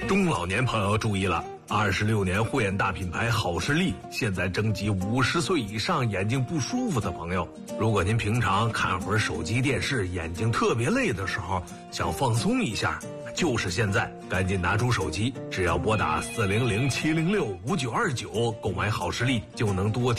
中老年朋友注意了，26年护眼大品牌好视力现在征集50岁以上眼睛不舒服的朋友。如果您平常看会儿手机电视，眼睛特别累的时候，想放松一下，就是现在，赶紧拿出手机，只要拨打400-706-5929购买好视力，就能多